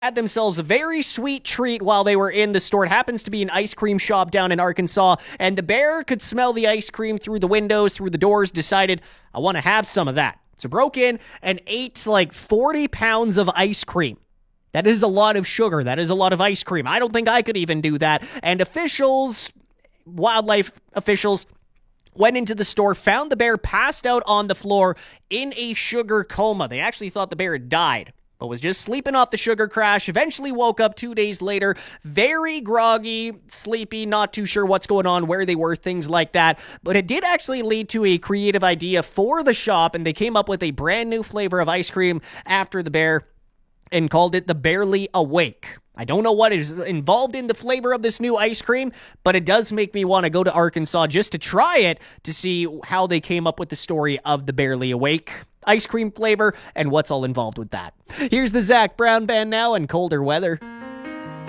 had themselves a very sweet treat while they were in the store. It happens to be an ice cream shop down in Arkansas, and the bear could smell the ice cream through the windows, through the doors, decided, I want to have some of that. So broke in and ate like 40 pounds of ice cream. That is a lot of sugar. That is a lot of ice cream. I don't think I could even do that. And wildlife officials, went into the store, found the bear passed out on the floor in a sugar coma. They actually thought the bear had died, but was just sleeping off the sugar crash. Eventually woke up 2 days later, very groggy, sleepy, not too sure what's going on, where they were, things like that. But it did actually lead to a creative idea for the shop, and they came up with a brand new flavor of ice cream after the bear and called it the Barely Awake. I don't know what is involved in the flavor of this new ice cream, but it does make me want to go to Arkansas just to try it to see how they came up with the story of the Barely Awake ice cream flavor and what's all involved with that. Here's the Zach Brown Band now in colder weather.